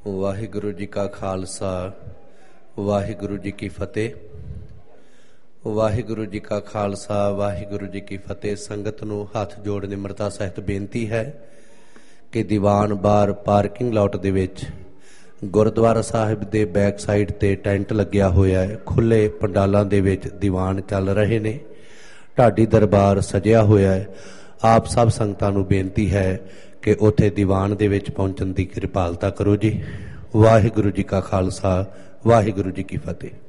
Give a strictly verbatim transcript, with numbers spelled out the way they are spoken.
ਵਾਹਿਗੁਰੂ ਜੀ ਕਾ ਖਾਲਸਾ ਵਾਹਿਗੁਰੂ ਜੀ ਕੀ ਫਤਿਹ। ਵਾਹਿਗੁਰੂ ਜੀ ਕਾ ਖਾਲਸਾ ਵਾਹਿਗੁਰੂ ਜੀ ਕੀ ਫਤਿਹ। ਸੰਗਤ ਨੂੰ ਹੱਥ ਜੋੜ ਨਿਮਰਤਾ ਸਹਿਤ ਬੇਨਤੀ ਹੈ ਕਿ ਦੀਵਾਨ ਬਾਰ ਪਾਰਕਿੰਗ ਲਾਟ ਦੇ ਵਿੱਚ ਗੁਰਦੁਆਰਾ ਸਾਹਿਬ ਦੇ ਬੈਕ ਸਾਈਡ ਤੇ ਟੈਂਟ ਲੱਗਿਆ ਹੋਇਆ ਹੈ। ਖੁੱਲੇ ਪੰਡਾਲਾਂ ਦੇ ਵਿੱਚ ਦੀਵਾਨ ਚੱਲ ਰਹੇ ਨੇ। ਢਾਡੀ ਦਰਬਾਰ ਸਜਿਆ ਹੋਇਆ ਹੈ। ਆਪ ਸਭ ਸੰਗਤਾਂ ਨੂੰ ਬੇਨਤੀ ਹੈ ਕਿ ਉੱਥੇ ਦੀਵਾਨ ਦੇ ਵਿੱਚ ਪਹੁੰਚਣ ਦੀ ਕਿਰਪਾਲਤਾ ਕਰੋ ਜੀ। ਵਾਹਿਗੁਰੂ ਜੀ ਕਾ ਖਾਲਸਾ ਵਾਹਿਗੁਰੂ ਜੀ ਕੀ ਫਤਿਹ।